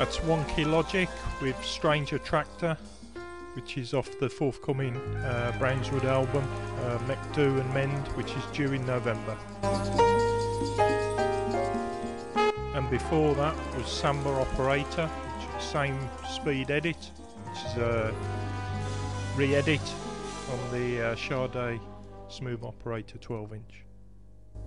That's Wonky Logic with Stranger Tractor, which is off the forthcoming Brownswood album, Mech Do and Mend, which is due in November. And before that was Samba Operator, which is the same speed edit, which is a re-edit on the Sade Smooth Operator 12-inch.